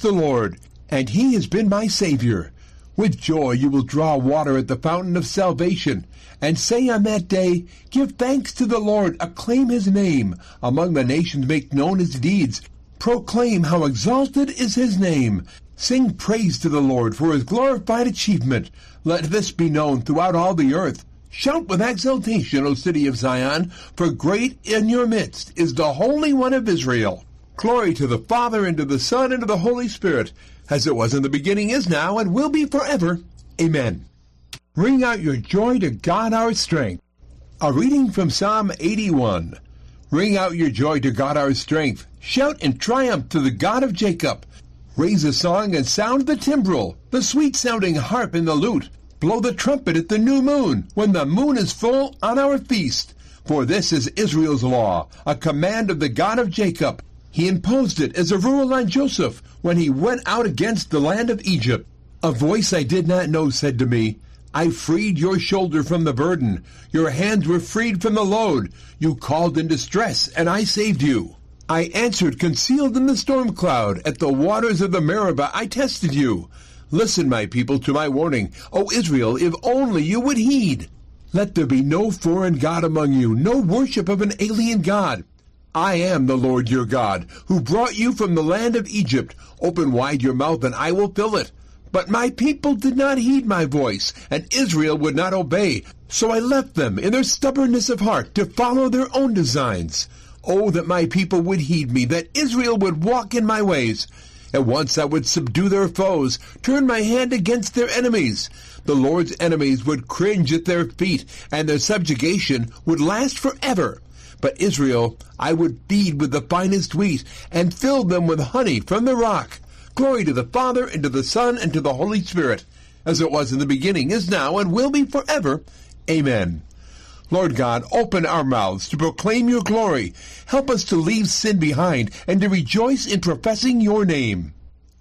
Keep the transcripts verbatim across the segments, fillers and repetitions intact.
the Lord, and he has been my Savior. With joy you will draw water at the fountain of salvation, and say on that day, give thanks to the Lord, acclaim his name. Among the nations make known his deeds. Proclaim how exalted is his name. Sing praise to the Lord for his glorified achievement. Let this be known throughout all the earth. Shout with exultation, O city of Zion, for great in your midst is the Holy One of Israel. Glory to the Father, and to the Son, and to the Holy Spirit, as it was in the beginning, is now, and will be forever. Amen. Ring out your joy to God our strength. A reading from Psalm eighty-one. Ring out your joy to God our strength. Shout in triumph to the God of Jacob. Raise a song and sound the timbrel, the sweet-sounding harp and the lute. Blow the trumpet at the new moon, when the moon is full on our feast. For this is Israel's law, a command of the God of Jacob. He imposed it as a rule on Joseph when he went out against the land of Egypt. A voice I did not know said to me, I freed your shoulder from the burden. Your hands were freed from the load. You called in distress, and I saved you. I answered, concealed in the storm cloud. At the waters of the Meribah I tested you. Listen, my people, to my warning. O Israel, if only you would heed. Let there be no foreign god among you, no worship of an alien god. I am the Lord your God, who brought you from the land of Egypt. Open wide your mouth, and I will fill it. But my people did not heed my voice, and Israel would not obey. So I left them in their stubbornness of heart to follow their own designs. Oh, that my people would heed me, that Israel would walk in my ways. At once I would subdue their foes, turn my hand against their enemies. The Lord's enemies would cringe at their feet, and their subjugation would last forever. But Israel I would feed with the finest wheat, and fill them with honey from the rock. Glory to the Father, and to the Son, and to the Holy Spirit, as it was in the beginning, is now, and will be forever. Amen. Lord God, open our mouths to proclaim your glory. Help us to leave sin behind, and to rejoice in professing your name.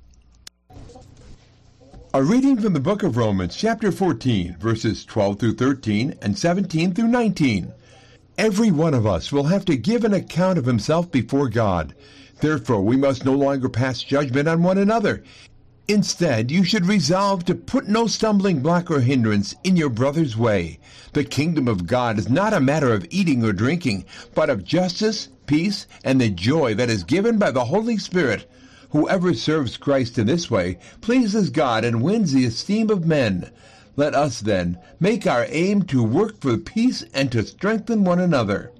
A reading from the book of Romans, chapter fourteen, verses twelve through thirteen, and seventeen through nineteen. Every one of us will have to give an account of himself before God. Therefore, we must no longer pass judgment on one another. Instead, you should resolve to put no stumbling block or hindrance in your brother's way. The kingdom of God is not a matter of eating or drinking, but of justice, peace, and the joy that is given by the Holy Spirit. Whoever serves Christ in this way pleases God and wins the esteem of men. Let us, then, make our aim to work for peace and to strengthen one another.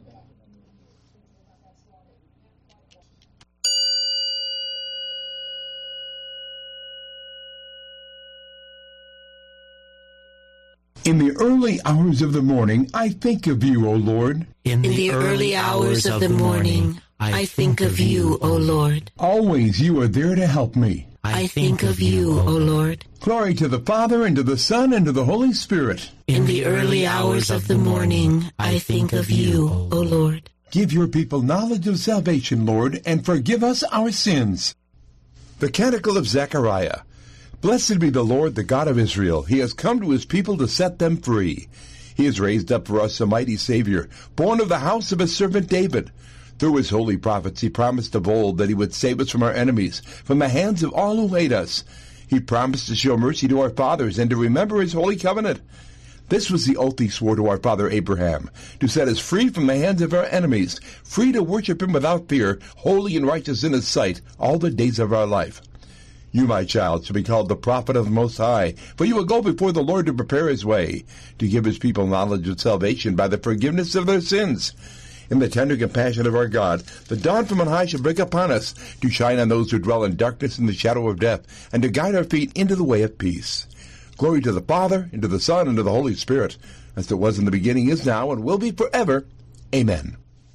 In the early hours of the morning, I think of you, O Lord. In the, In the early hours of the morning, I think of you, O Lord. Always you are there to help me. I think of you, O Lord. Glory to the Father, and to the Son, and to the Holy Spirit. In the early hours of the morning, I think of you, O Lord. Give your people knowledge of salvation, Lord, and forgive us our sins. The Canticle of Zechariah. Blessed be the Lord, the God of Israel. He has come to his people to set them free. He has raised up for us a mighty Savior, born of the house of his servant David. Through his holy prophets he promised of old that he would save us from our enemies, from the hands of all who hate us. He promised to show mercy to our fathers and to remember his holy covenant. This was the oath he swore to our father Abraham, to set us free from the hands of our enemies, free to worship him without fear, holy and righteous in his sight, all the days of our life. You, my child, shall be called the prophet of the Most High, for you will go before the Lord to prepare his way, to give his people knowledge of salvation by the forgiveness of their sins. In the tender compassion of our God, the dawn from on high shall break upon us, to shine on those who dwell in darkness and the shadow of death, and to guide our feet into the way of peace. Glory to the Father, and to the Son, and to the Holy Spirit, as it was in the beginning, is now, and will be forever. Amen.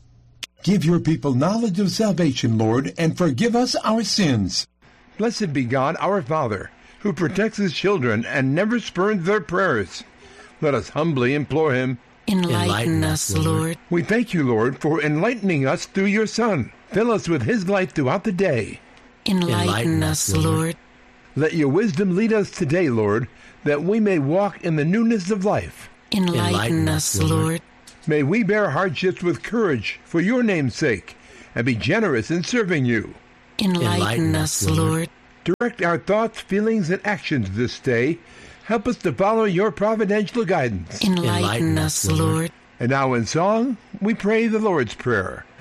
Give your people knowledge of salvation, Lord, and forgive us our sins. Blessed be God, our Father, who protects his children and never spurns their prayers. Let us humbly implore him. Enlighten, Enlighten us, Lord. Lord. We thank you, Lord, for enlightening us through your Son. Fill us with his light throughout the day. Enlighten, Enlighten us, Lord. Lord. Let your wisdom lead us today, Lord, that we may walk in the newness of life. Enlighten, Enlighten us, Lord. Lord. May we bear hardships with courage for your name's sake, and be generous in serving you. Enlighten, Enlighten us, Lord. Direct our thoughts, feelings, and actions this day. Help us to follow your providential guidance. Enlighten us, Lord. And now in song, we pray the Lord's Prayer.